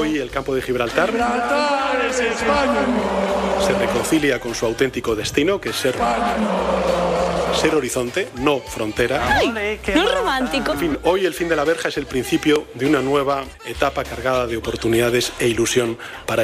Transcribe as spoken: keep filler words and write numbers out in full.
Hoy el campo de Gibraltar, Gibraltar es España. Se reconcilia con su auténtico destino, que es ser, ser horizonte, no frontera. Ay, ¿no es romántico? En fin, hoy el fin de la verja es el principio de una nueva etapa cargada de oportunidades e ilusión para